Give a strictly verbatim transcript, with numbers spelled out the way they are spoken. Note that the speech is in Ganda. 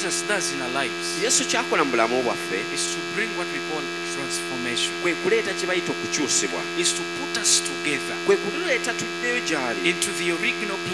Jesus does in our lives Yesu kyakola mu bulamu bwaffe is to bring what we call transformation. kwe kuleeta kye bayita okukyusibwa Is to put us together kwe kuleeta tuddeyo gy'ali into the original